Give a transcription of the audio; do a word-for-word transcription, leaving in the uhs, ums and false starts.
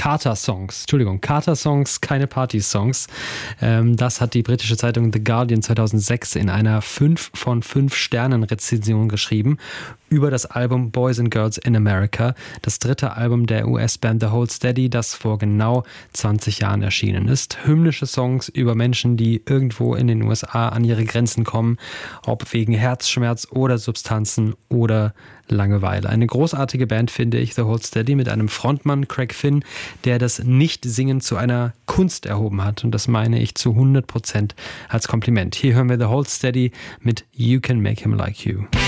Carter-Songs. Entschuldigung, Carter-Songs, keine Party-Songs. Ähm, das hat die britische Zeitung The Guardian zweitausendsechs in einer fünf von fünf Sternen Rezension geschrieben über das Album Boys and Girls in America, das dritte Album der U S-Band The Hold Steady, das vor genau zwanzig Jahren erschienen ist. Hymnische Songs über Menschen, die irgendwo in den U S A an ihre Grenzen kommen, ob wegen Herzschmerz oder Substanzen oder Langeweile. Eine großartige Band, finde ich, The Hold Steady, mit einem Frontmann, Craig Finn, der das Nicht-Singen zu einer Kunst erhoben hat. Und das meine ich zu hundert Prozent als Kompliment. Hier hören wir The Hold Steady mit You Can Make Him Like You.